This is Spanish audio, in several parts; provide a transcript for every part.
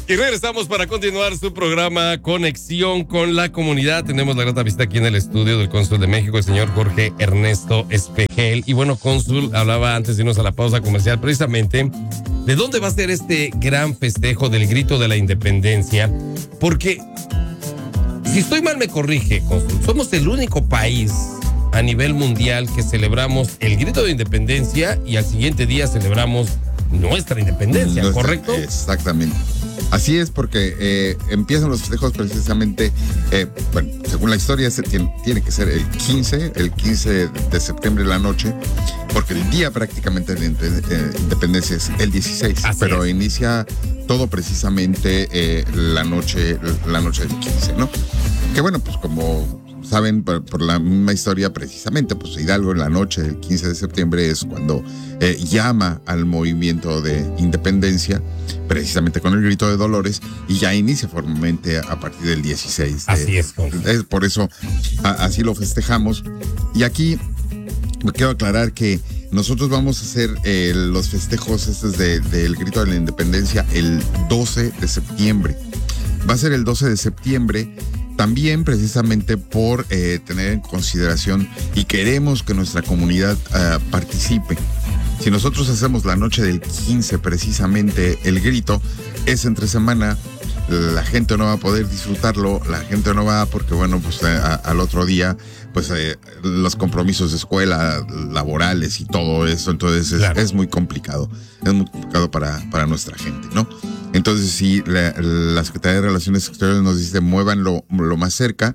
Y regresamos para continuar su programa Conexión con la Comunidad. Tenemos la grata visita aquí en el estudio del cónsul de México, el señor Jorge Ernesto Espejel. Y bueno, cónsul, hablaba antes de irnos a la pausa comercial precisamente de dónde va a ser este gran festejo del Grito de la Independencia. Porque, si estoy mal me corrige, cónsul, somos el único país a nivel mundial que celebramos el Grito de Independencia y al siguiente día celebramos nuestra independencia, ¿correcto? Exactamente. Así es, porque empiezan los festejos precisamente, bueno, según la historia, tiene que ser el 15 de septiembre en la noche, porque el día prácticamente de independencia es el 16, pero inicia todo precisamente la noche del 15, ¿no? Que bueno, pues como saben, por la misma historia precisamente, pues Hidalgo en la noche del 15 de septiembre es cuando llama al movimiento de independencia, precisamente con el grito de Dolores, y ya inicia formalmente a partir del 16. Así es. Por eso así lo festejamos. Y aquí me quiero aclarar que nosotros vamos a hacer los festejos estos del grito de la independencia el 12 de septiembre. Va a ser el 12 de septiembre. También precisamente por tener en consideración y queremos que nuestra comunidad participe. Si nosotros hacemos la noche del 15 precisamente el grito, es entre semana, la gente no va a poder disfrutarlo, la gente no va porque bueno, pues al otro día, pues los compromisos de escuela, laborales y todo eso, entonces claro, es muy complicado para nuestra gente, ¿no? Entonces sí, la Secretaría de Relaciones Exteriores nos dice muévanlo lo más cerca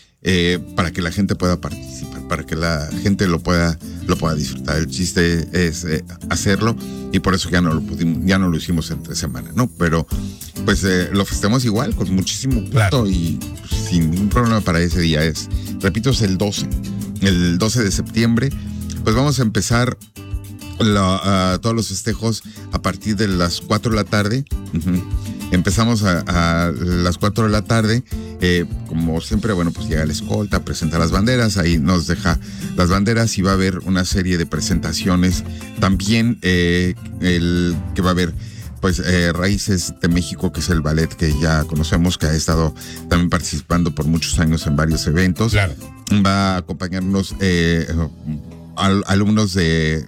para que la gente pueda participar, para que la gente lo pueda disfrutar. El chiste es hacerlo y por eso ya no lo hicimos entre semana, ¿no? Pero pues lo festejamos igual, con muchísimo gusto, claro, y pues, sin ningún problema para ese día. Repito, es el 12 de septiembre. Pues vamos a empezar todos los festejos a partir de las 4 de la tarde. Empezamos a las 4 de la tarde. Como siempre, bueno, pues llega la escolta, presenta las banderas, ahí nos deja las banderas y va a haber una serie de presentaciones. También que va a haber pues Raíces de México, que es el ballet que ya conocemos, que ha estado también participando por muchos años en varios eventos. Claro. Va a acompañarnos alumnos de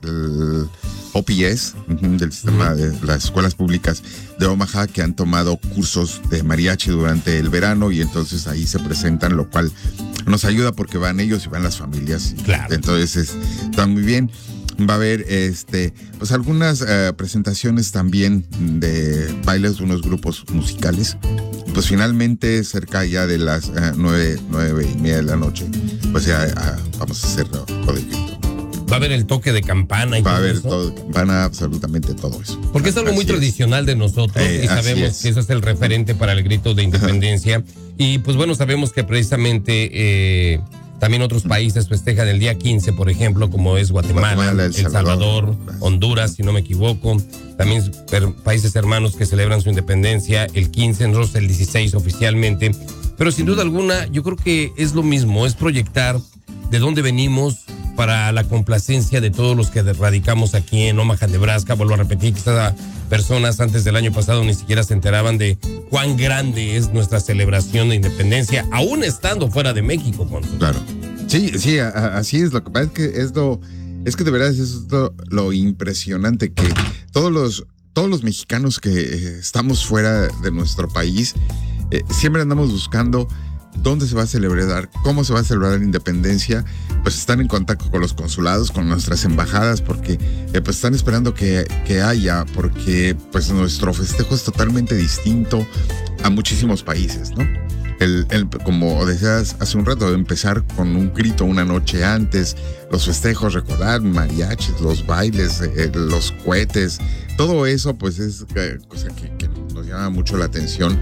OPS, del sistema de las escuelas públicas de Omaha, que han tomado cursos de mariachi durante el verano y entonces ahí se presentan, lo cual nos ayuda porque van ellos y van las familias. Claro. Entonces está muy bien. Va a haber pues algunas presentaciones también de bailes de unos grupos musicales. Pues finalmente cerca ya de las 9:30 de la noche, pues ya vamos a hacer lo del grito. Va a haber el toque de campana y va a haber todo, absolutamente todo eso. Porque es algo muy tradicional de nosotros y sabemos que eso es el referente para el grito de independencia. Ajá. Y pues bueno, sabemos que precisamente también otros países festejan el día 15, por ejemplo, como es Guatemala, El Salvador, Honduras, si no me equivoco. También países hermanos que celebran su independencia el 15, nosotros el 16 oficialmente. Pero sin duda alguna, yo creo que es lo mismo, es proyectar de dónde venimos, para la complacencia de todos los que radicamos aquí en Omaha, Nebraska. Vuelvo a repetir que estas personas antes del año pasado ni siquiera se enteraban de cuán grande es nuestra celebración de independencia, aún estando fuera de México, Ponzo. Claro. Sí, así es. Lo que pasa es que de verdad es lo impresionante, que todos los mexicanos que estamos fuera de nuestro país siempre andamos buscando dónde se va a celebrar, cómo se va a celebrar la independencia. Pues están en contacto con los consulados, con nuestras embajadas, porque pues están esperando que haya, porque pues nuestro festejo es totalmente distinto a muchísimos países, ¿no? Como decías hace un rato, empezar con un grito una noche antes, los festejos, recordar mariachis, los bailes, los cohetes, todo eso pues es cosa que nos llama mucho la atención.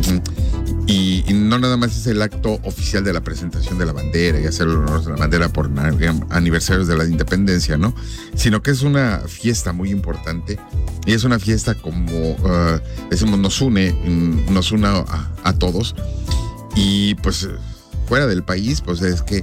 Y no nada más es el acto oficial de la presentación de la bandera y hacer el honor de la bandera por aniversarios de la independencia, ¿no? Sino que es una fiesta muy importante y es una fiesta como decimos, nos une a todos. Y pues fuera del país, pues es que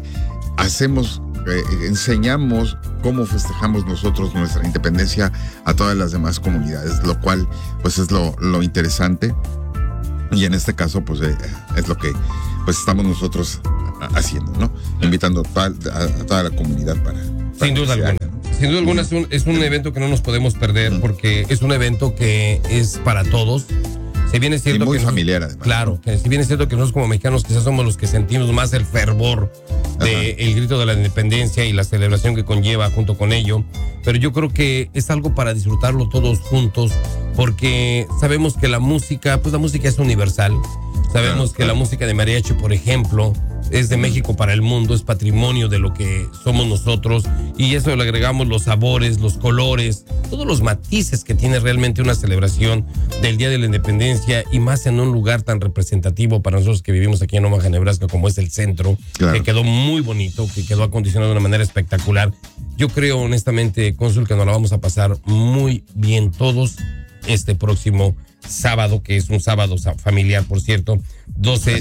enseñamos cómo festejamos nosotros nuestra independencia a todas las demás comunidades, lo cual pues es lo interesante. Y en este caso, pues es lo que pues estamos nosotros haciendo, ¿no? Invitando a toda la comunidad para sin duda alguna. Sin duda alguna es un evento que no nos podemos perder porque es un evento que es para todos. Si bien es cierto y muy que familiar, además. Claro, que si bien es cierto que nosotros como mexicanos quizás somos los que sentimos más el fervor del grito de la independencia y la celebración que conlleva junto con ello, pero yo creo que es algo para disfrutarlo todos juntos, porque sabemos que la música es universal. Sabemos que la música de mariachi, por ejemplo, es de México para el mundo, es patrimonio de lo que somos nosotros, y eso le agregamos los sabores, los colores, todos los matices que tiene realmente una celebración del Día de la Independencia, y más en un lugar tan representativo para nosotros que vivimos aquí en Omaha, Nebraska, como es el centro, que quedó muy bonito, que quedó acondicionado de una manera espectacular. Yo creo honestamente, Cónsul, que nos la vamos a pasar muy bien todos este próximo sábado, que es un sábado familiar, por cierto, 12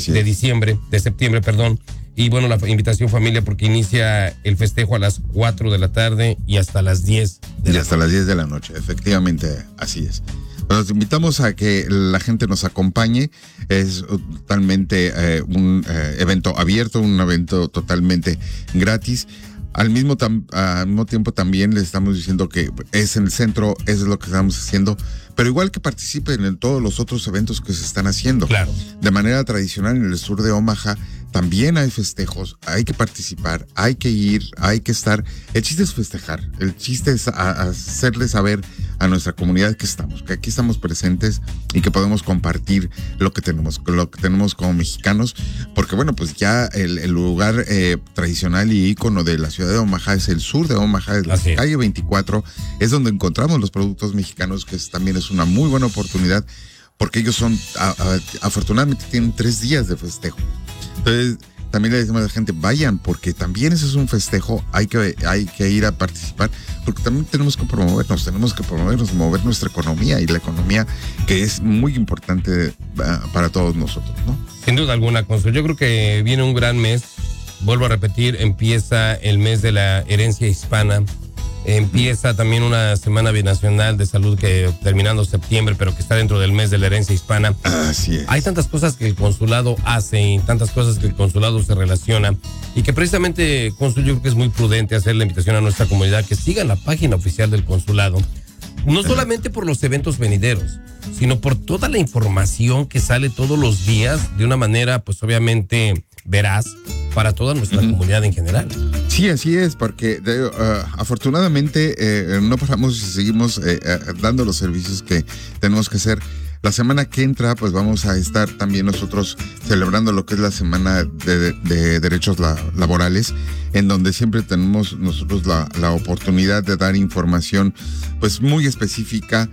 de septiembre, perdón. Y bueno, la invitación familia, porque inicia el festejo a las 4 de la tarde y hasta las 10 de la noche. Hasta las 10 de la noche, efectivamente, así es. Los invitamos a que la gente nos acompañe. Es totalmente un evento abierto, un evento totalmente gratis. Al mismo tiempo también le estamos diciendo que es en el centro, eso es lo que estamos haciendo, pero igual que participen en todos los otros eventos que se están haciendo. Claro. De manera tradicional en el sur de Omaha también hay festejos, hay que participar, hay que ir, hay que estar. El chiste es festejar, el chiste es hacerle saber a nuestra comunidad que aquí estamos presentes y que podemos compartir lo que tenemos como mexicanos, porque bueno, pues ya el lugar tradicional y ícono de la ciudad de Omaha es el sur de Omaha, es la calle 24, es donde encontramos los productos mexicanos, que también es una muy buena oportunidad, porque ellos afortunadamente tienen 3 días de festejo. Entonces, también le decimos a la gente, vayan, porque también ese es un festejo, hay que ir a participar, porque también tenemos que mover nuestra economía, y la economía que es muy importante para todos nosotros, ¿no? Sin duda alguna, Cónsul. Yo creo que viene un gran mes, vuelvo a repetir, empieza el mes de la herencia hispana. Empieza también una semana binacional de salud que terminando septiembre, pero que está dentro del mes de la herencia hispana. Así es. Hay tantas cosas que el consulado hace y tantas cosas que el consulado se relaciona, y que precisamente, Cónsul, yo creo que es muy prudente hacer la invitación a nuestra comunidad que sigan la página oficial del consulado, no solamente por los eventos venideros, sino por toda la información que sale todos los días de una manera, pues obviamente veraz para toda nuestra comunidad en general. Sí, así es, porque afortunadamente no paramos y seguimos dando los servicios que tenemos que hacer. La semana que entra, pues vamos a estar también nosotros celebrando lo que es la semana de derechos laborales, en donde siempre tenemos nosotros la oportunidad de dar información pues muy específica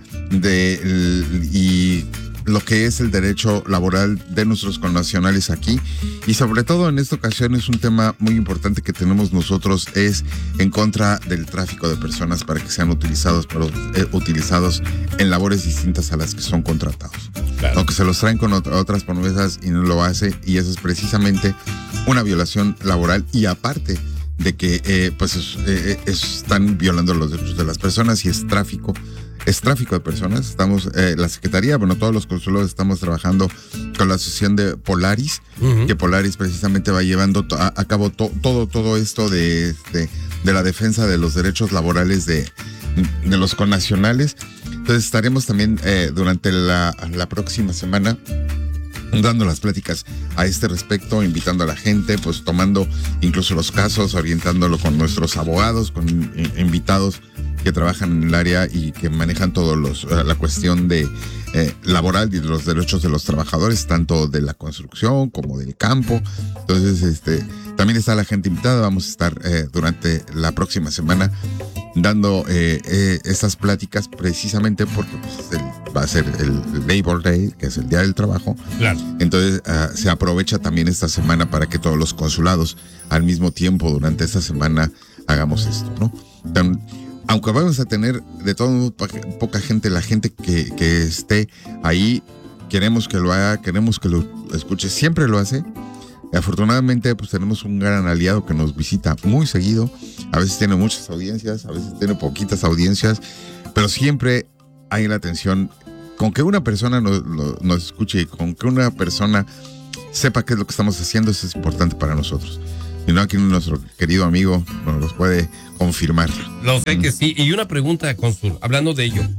y lo que es el derecho laboral de nuestros connacionales aquí, y sobre todo en esta ocasión es un tema muy importante que tenemos nosotros, es en contra del tráfico de personas para que sean utilizados en labores distintas a las que son contratados. Claro. Aunque se los traen con otras promesas y no lo hace, y eso es precisamente una violación laboral, y aparte de que están violando los derechos de las personas, y es tráfico de personas. Estamos, la Secretaría, todos los consulados estamos trabajando con la asociación de Polaris, que Polaris precisamente va llevando a cabo todo esto de la defensa de los derechos laborales de los connacionales. Entonces estaremos también durante la próxima semana dando las pláticas a este respecto, invitando a la gente, pues tomando incluso los casos, orientándolo con nuestros abogados, con invitados que trabajan en el área y que manejan la cuestión de laboral y de los derechos de los trabajadores, tanto de la construcción como del campo. Entonces, también está la gente invitada. Vamos a estar durante la próxima semana dando estas pláticas, precisamente porque va a ser el Labor Day, que es el Día del Trabajo. Claro. Entonces se aprovecha también esta semana para que todos los consulados al mismo tiempo durante esta semana hagamos esto, ¿no? Aunque vamos a tener de todo poca gente, la gente que esté ahí, queremos que lo haga, queremos que lo escuche, siempre lo hace. Afortunadamente, pues tenemos un gran aliado que nos visita muy seguido. A veces tiene muchas audiencias, a veces tiene poquitas audiencias, pero siempre hay la atención con que una persona nos escuche y con que una persona sepa qué es lo que estamos haciendo, eso es importante para nosotros. Y no, aquí nuestro querido amigo nos los puede confirmar. Lo sé que sí. Y una pregunta, Cónsul, hablando de ello.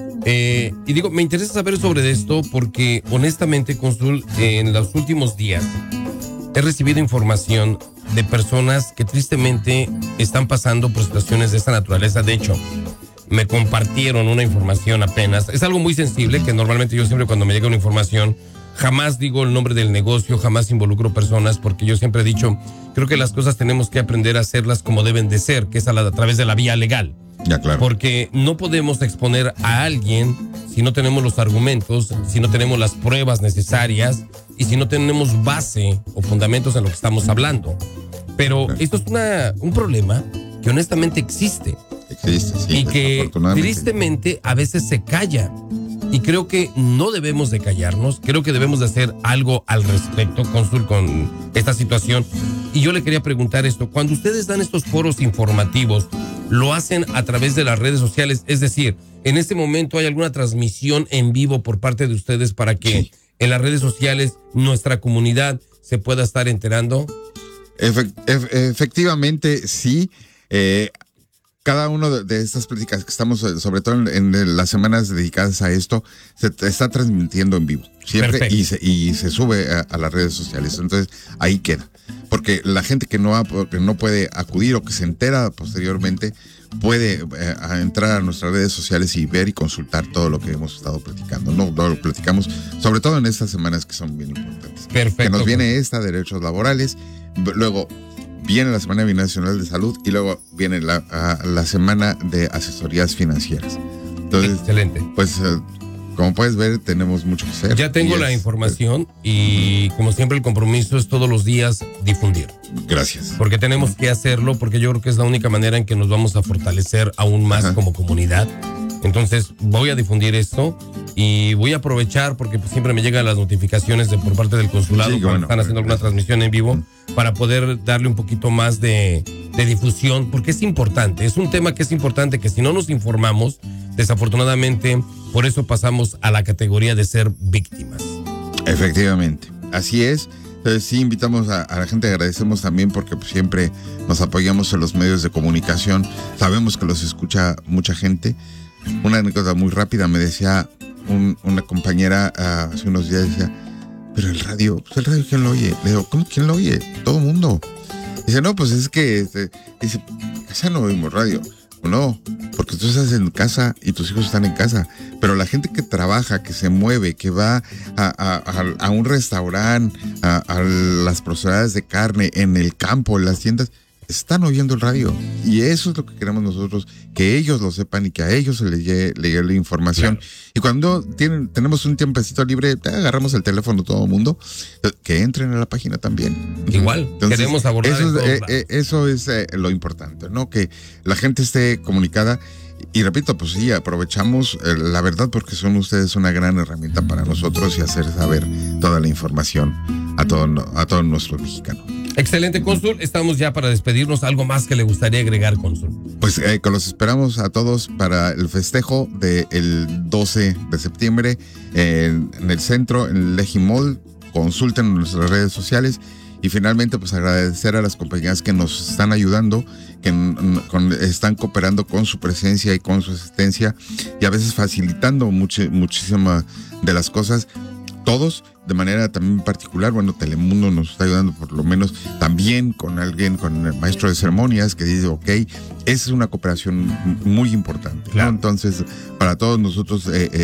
Y digo, me interesa saber sobre esto porque honestamente, Cónsul, en los últimos días he recibido información de personas que tristemente están pasando por situaciones de esta naturaleza. De hecho, me compartieron una información apenas. Es algo muy sensible que normalmente yo siempre cuando me llega una información jamás digo el nombre del negocio, jamás involucro personas, porque yo siempre he dicho, creo que las cosas tenemos que aprender a hacerlas como deben de ser, que es a través de la vía legal. Ya, claro. Porque no podemos exponer a alguien si no tenemos los argumentos, si no tenemos las pruebas necesarias y si no tenemos base o fundamentos en lo que estamos hablando. Pero esto es un problema que honestamente existe. Existe, sí. Y que tristemente a veces se calla. Y creo que no debemos de callarnos, creo que debemos de hacer algo al respecto, Cónsul, con esta situación. Y yo le quería preguntar esto, cuando ustedes dan estos foros informativos, ¿lo hacen a través de las redes sociales? Es decir, ¿en este momento hay alguna transmisión en vivo por parte de ustedes para que en las redes sociales nuestra comunidad se pueda estar enterando? Efectivamente, sí. Cada una de estas pláticas que estamos, sobre todo en las semanas dedicadas a esto, se está transmitiendo en vivo siempre y se sube a las redes sociales. Entonces ahí queda, porque la gente que no puede acudir o que se entera posteriormente puede entrar a nuestras redes sociales y ver y consultar todo lo que hemos estado platicando. No lo platicamos, sobre todo en estas semanas que son bien importantes. Perfecto. Que nos viene derechos laborales, luego viene la Semana Binacional de Salud y luego viene la Semana de Asesorías Financieras. Entonces, excelente. Pues, como puedes ver, tenemos mucho que hacer. Ya tengo la información y, como siempre, el compromiso es todos los días difundir. Gracias. Porque tenemos que hacerlo, porque yo creo que es la única manera en que nos vamos a fortalecer aún más como comunidad. Entonces, voy a difundir esto y voy a aprovechar, porque pues, siempre me llegan las notificaciones por parte del consulado cuando están haciendo alguna transmisión en vivo, para poder darle un poquito más de difusión, porque es importante, es un tema que es importante, que si no nos informamos, desafortunadamente, por eso pasamos a la categoría de ser víctimas. Efectivamente, así es. Entonces sí invitamos a la gente, agradecemos también porque pues, siempre nos apoyamos en los medios de comunicación, sabemos que los escucha mucha gente. Una anécdota muy rápida, me decía una compañera hace unos días, decía, pero el radio ¿quién lo oye? Le digo, ¿cómo quién lo oye? Todo el mundo. Dice, no, pues es que, dice, en casa no oímos radio. No, porque tú estás en casa y tus hijos están en casa, pero la gente que trabaja, que se mueve, que va a un restaurante, a las procesadoras de carne, en el campo, en las tiendas, están oyendo el radio. Y eso es lo que queremos nosotros, que ellos lo sepan y que a ellos se les llegue la información. Claro. Y cuando tenemos un tiempecito libre, agarramos el teléfono todo el mundo, que entren a la página también. Igual, entonces, queremos abordar eso es lo importante, ¿no? Que la gente esté comunicada. Y repito, pues sí, aprovechamos la verdad porque son ustedes una gran herramienta para nosotros y hacer saber toda la información a todos nuestros mexicanos. Excelente, Cónsul. Estamos ya para despedirnos. ¿Algo más que le gustaría agregar, Cónsul? Pues que los esperamos a todos para el festejo del 12 de septiembre en el centro, en el Legi Mall. Consulten en nuestras redes sociales. Y finalmente, pues agradecer a las compañías que nos están ayudando, que están cooperando con su presencia y con su asistencia y a veces facilitando muchísimas de las cosas. Todos, de manera también particular, bueno, Telemundo nos está ayudando por lo menos también con el maestro de ceremonias que dice, ok, esa es una cooperación muy importante, claro. ¿No? Entonces, para todos nosotros,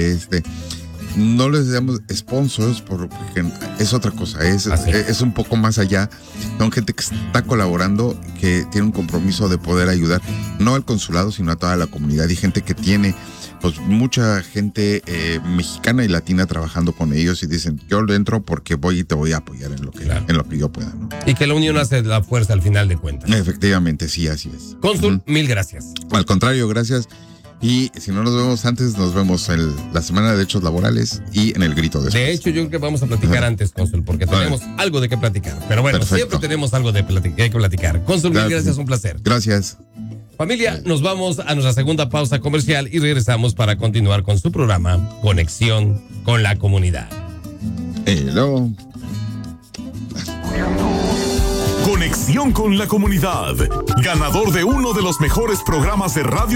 no les damos sponsors porque es otra cosa, es un poco más allá. Son gente que está colaborando, que tiene un compromiso de poder ayudar, no al consulado, sino a toda la comunidad, y gente que tiene pues mucha gente mexicana y latina trabajando con ellos y dicen, yo lo entro porque voy y te voy a apoyar en lo que yo pueda, ¿no? Y que la unión hace la fuerza al final de cuentas. Efectivamente, sí, así es. Cónsul, mil gracias. Al contrario, gracias. Y si no nos vemos antes, nos vemos en la Semana de Derechos Laborales y en el Grito después. De hecho, yo creo que vamos a platicar antes, Cónsul, porque tenemos algo de qué platicar. Pero bueno, perfecto. Siempre tenemos algo de que platicar. Cónsul, mil gracias, un placer. Gracias. Familia, nos vamos a nuestra segunda pausa comercial y regresamos para continuar con su programa Conexión con la Comunidad. Hello. Conexión con la Comunidad, ganador de uno de los mejores programas de radio